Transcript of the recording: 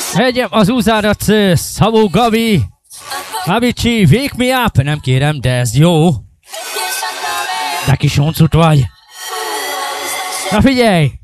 Hegyem az úzárat, Szabó Gabi. Avicii, wake me up. Nem kérem, de ez jó. De kis oncut vagy. Na figyelj!